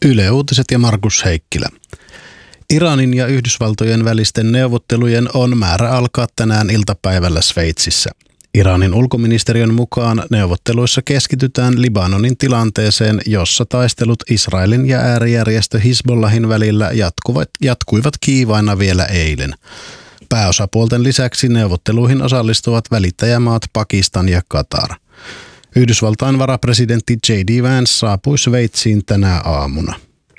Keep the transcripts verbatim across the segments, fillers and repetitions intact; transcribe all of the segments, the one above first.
Yle Uutiset ja Markus Heikkilä. Iranin ja Yhdysvaltojen välisten neuvottelujen on määrä alkaa tänään iltapäivällä Sveitsissä. Iranin ulkoministeriön mukaan neuvotteluissa keskitytään Libanonin tilanteeseen, jossa taistelut Israelin ja äärijärjestö Hizbollahin välillä jatkuvat, jatkuivat kiivaina vielä eilen. Pääosapuolten lisäksi neuvotteluihin osallistuvat välittäjämaat Pakistan ja Katar. Yhdysvaltain varapresidentti J D Vance saapui Sveitsiin tänä aamuna.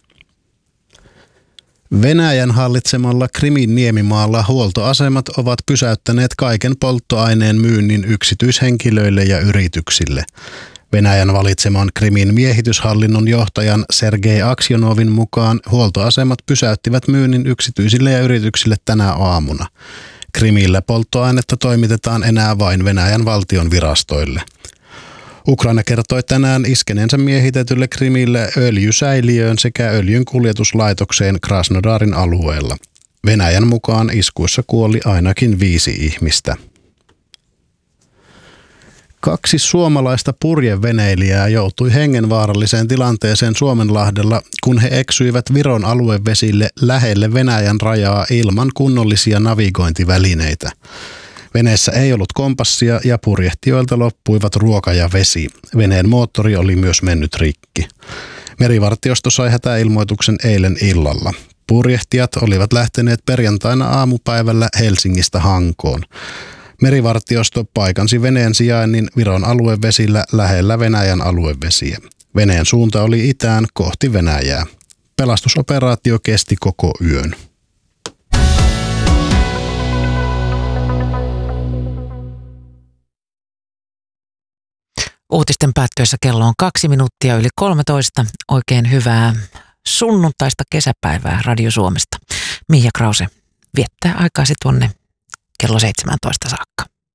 Venäjän hallitsemalla Krimin niemimaalla huoltoasemat ovat pysäyttäneet kaiken polttoaineen myynnin yksityishenkilöille ja yrityksille. Venäjän valitseman Krimin miehityshallinnon johtajan Sergei Aksionovin mukaan huoltoasemat pysäyttivät myynnin yksityisille ja yrityksille tänä aamuna. Krimillä polttoainetta toimitetaan enää vain Venäjän valtion virastoille. Ukraina kertoi tänään iskeneensä miehitetylle Krimille öljysäiliöön sekä öljyn kuljetuslaitokseen Krasnodarin alueella. Venäjän mukaan iskuissa kuoli ainakin viisi ihmistä. Kaksi suomalaista purjeveneilijää joutui hengenvaaralliseen tilanteeseen Suomenlahdella, kun he eksyivät Viron aluevesille lähelle Venäjän rajaa ilman kunnollisia navigointivälineitä. Veneessä ei ollut kompassia ja purjehtijoilta loppuivat ruoka ja vesi. Veneen moottori oli myös mennyt rikki. Merivartiosto sai hätäilmoituksen eilen illalla. Purjehtijat olivat lähteneet perjantaina aamupäivällä Helsingistä Hankoon. Merivartiosto paikansi veneen sijainnin Viron aluevesillä lähellä Venäjän aluevesiä. Veneen suunta oli itään kohti Venäjää. Pelastusoperaatio kesti koko yön. Uutisten päättyessä kello on kaksi minuuttia yli kolmetoista. Oikein hyvää sunnuntaista kesäpäivää Radio Suomesta. Mia Krause viettää aikaasi tuonne kello seitsemäntoista saakka.